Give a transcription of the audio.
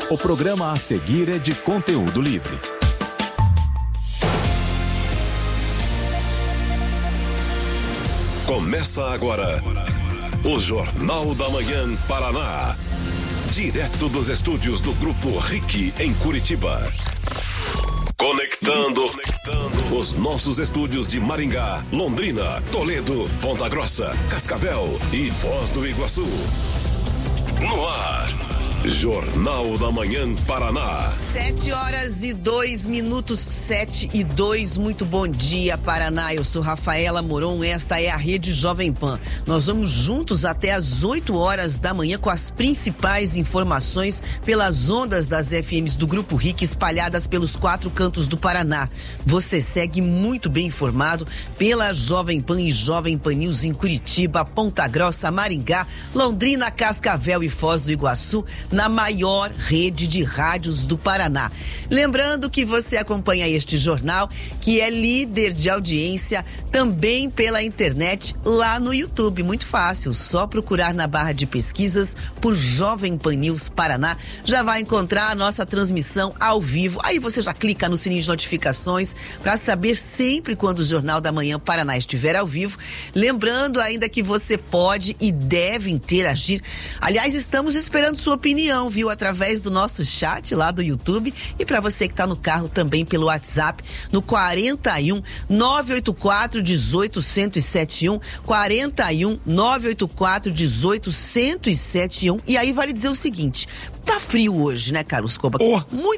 O programa a seguir é de conteúdo livre. Começa agora o Jornal da Manhã Paraná. Direto dos estúdios do Grupo RIC em Curitiba. Conectando os nossos estúdios de Maringá, Londrina, Toledo, Ponta Grossa, Cascavel e Foz do Iguaçu. No ar, Jornal da Manhã Paraná. 7h02, 7h02, muito bom dia, Paraná. Eu sou Rafaela Moron, esta é a Rede Jovem Pan. Nós vamos juntos até às 8h da manhã com as principais informações pelas ondas das FMs do Grupo RIC espalhadas pelos 4 cantos do Paraná. Você segue muito bem informado pela Jovem Pan e Jovem Pan News em Curitiba, Ponta Grossa, Maringá, Londrina, Cascavel e Foz do Iguaçu, na maior rede de rádios do Paraná. Lembrando que você acompanha este jornal, que é líder de audiência também pela internet lá no YouTube. Muito fácil, só procurar na barra de pesquisas por Jovem Pan News Paraná. Já vai encontrar a nossa transmissão ao vivo. Aí você já clica no sininho de notificações para saber sempre quando o Jornal da Manhã Paraná estiver ao vivo. Lembrando ainda que você pode e deve interagir. Aliás, estamos esperando sua opinião, viu? Através do nosso chat lá do YouTube e para você que está no carro também pelo WhatsApp no 41 984 18 1071, 41 984 18 1071. E aí vale dizer o seguinte: tá frio hoje, né, Carlos Coba? Muito